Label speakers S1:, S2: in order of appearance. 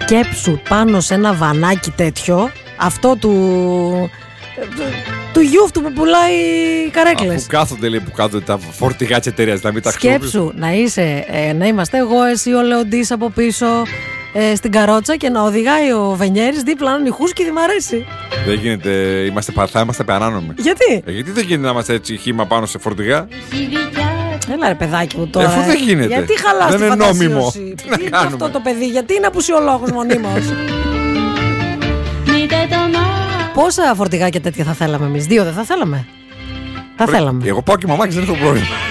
S1: Σκέψου πάνω σε ένα βανάκι τέτοιο, αυτό του γιούφτου που πουλάει καρέκλες.
S2: Αφού κάθονται, λέει, που κάθονται τα φορτηγά της εταιρείας, να μην τα
S1: Σκέψου να είμαστε εγώ, εσύ, ο Λεοντής από πίσω στην καρότσα και να οδηγάει ο Βενιέρης δίπλα έναν Ιχούσκηδη, μ' αρέσει.
S2: Δεν γίνεται, θα είμαστε παράνομοι.
S1: Γιατί?
S2: Γιατί δεν γίνεται να είμαστε έτσι χύμα πάνω σε φορτηγά.
S1: Έλα ρε παιδάκι μου τώρα.
S2: Αφού δεν γίνεται.
S1: Γιατί χαλάς
S2: δεν
S1: τη
S2: είναι νόμιμο.
S1: φαντασίωση? Τι είναι αυτό το παιδί, γιατί είναι απουσιολόγος μονίμως? Πόσα φορτηγάκια τέτοια θα θέλαμε εμείς? 2 δεν θα θέλαμε? Θα θέλαμε.
S2: Εγώ πάω και μαμάκι, δεν έχω πρόβλημα.